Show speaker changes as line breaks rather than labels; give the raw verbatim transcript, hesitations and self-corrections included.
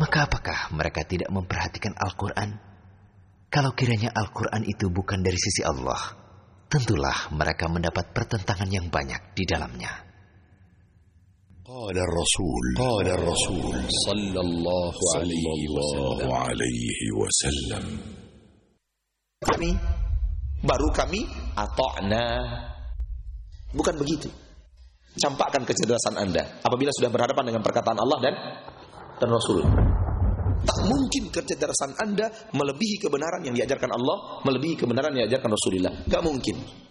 Maka apakah mereka tidak memperhatikan Al-Quran? Kalau kiranya Al-Quran itu bukan dari sisi Allah, tentulah mereka mendapat pertentangan yang banyak di dalamnya.
Qala Rasul, Qala Rasul sallallahu alaihi wasallam.
Kami, baru kami ata'na. Bukan begitu. Campakkan kecerdasan Anda apabila sudah berhadapan dengan perkataan Allah dan dan Rasul. Tak mungkin kecerdasan Anda melebihi kebenaran yang diajarkan Allah, melebihi kebenaran yang diajarkan Rasulullah. Gak mungkin.